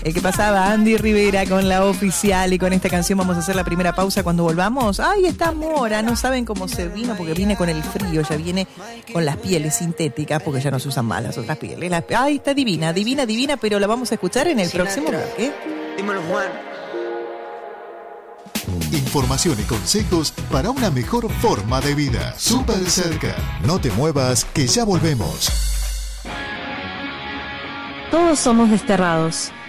El que pasaba, Andy Rivera con la oficial, y con esta canción vamos a hacer la primera pausa. Cuando volvamos, ¡ay, está Mora! No saben cómo se vino, porque viene con el frío, ya viene con las pieles sintéticas, porque ya no se usan más las otras pieles. ¡Ay, está divina, divina, divina! Pero la vamos a escuchar en el próximo bloque. Dímelo, Juan. Información y consejos para una mejor forma de vida. Súper cerca. No te muevas, que ya volvemos. Todos somos desterrados.